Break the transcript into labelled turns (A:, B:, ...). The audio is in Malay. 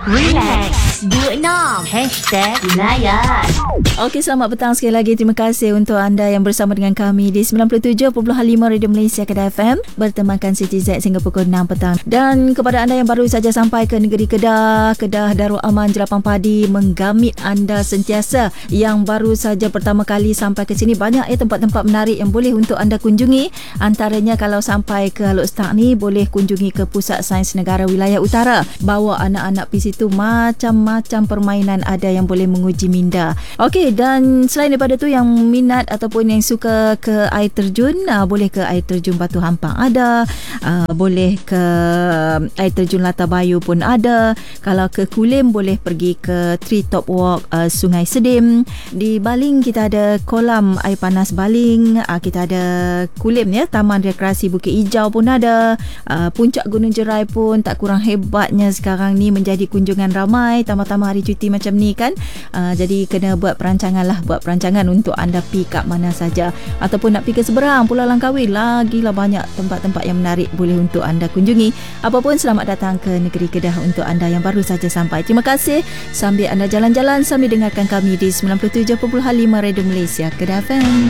A: Relax, #Layan.
B: Okey, selamat petang sekali lagi. Terima kasih untuk anda yang bersama dengan kami di 97.5 Radio Malaysia Kedah FM bertemankan Siti Z sehingga pukul 6 petang. Dan kepada anda yang baru saja sampai ke negeri Kedah, Kedah Darul Aman Jelapang Padi menggamit anda sentiasa. Yang baru saja pertama kali sampai ke sini, banyak tempat-tempat menarik yang boleh untuk anda kunjungi. Antaranya kalau sampai ke Alok Stak ni, boleh kunjungi ke Pusat Sains Negara Wilayah Utara. Bawa anak-anak pergi situ, macam-macam permainan ada yang boleh menguji minda. Okey, dan selain daripada tu, yang minat ataupun yang suka ke air terjun, boleh ke air terjun Batu Hampang ada, boleh ke air terjun Latabayu pun ada. Kalau ke Kulim, boleh pergi ke Tree Top Walk Sungai Sedim. Di Baling kita ada kolam air panas Baling, kita ada Kulim ya, Taman Rekreasi Bukit Hijau pun ada. Puncak Gunung Jerai pun tak kurang hebatnya sekarang ni, menjadi kunjungan ramai tambah-tambah hari cuti macam ni kan. Jadi kena buat perancangan untuk anda pergi kat mana saja, ataupun nak pergi ke seberang Pulau Langkawi, lagilah banyak tempat-tempat yang menarik boleh untuk anda kunjungi. Apapun, selamat datang ke negeri Kedah untuk anda yang baru saja sampai. Terima kasih sambil anda jalan-jalan sambil dengarkan kami di 97.5 Radio Malaysia Kedah FM.